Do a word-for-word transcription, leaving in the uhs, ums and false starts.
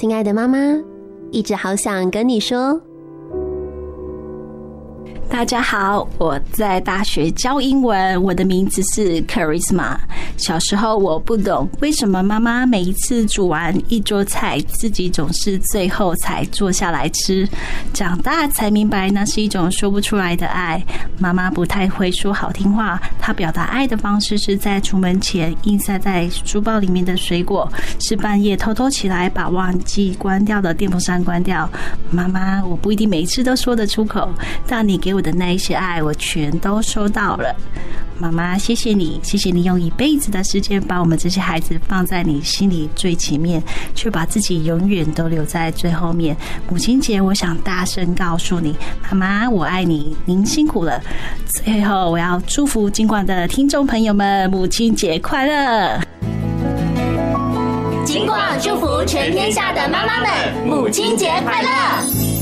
亲爱的妈妈，一直好想跟你说。 大家好，我在大学教英文，我的名字是 Charisma。 小时候我不懂为什么妈妈每一次煮完一桌菜，自己总是最后才坐下来吃。长大才明白那是一种说不出来的爱。妈妈不太会说好听话，她表达爱的方式是在出门前硬塞在书包里面的水果，是半夜偷偷起来把忘记关掉的电风扇关掉。妈妈，我不一定每一次都说得出口，但你给我的那一些爱我全都收到了。妈妈，谢谢你，谢谢你用一辈子的时间把我们这些孩子放在你心里最前面，却把自己永远都留在最后面。母亲节我想大声告诉你，妈妈我爱你，您辛苦了。最后我要祝福金广的听众朋友们母亲节快乐。 金广祝福全天下的妈妈们母亲节快乐。